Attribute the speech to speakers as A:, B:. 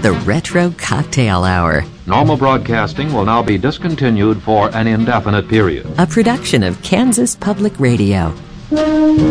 A: the Retro Cocktail Hour,
B: Normal broadcasting will now be discontinued for an indefinite period.
A: a production of Kansas Public Radio.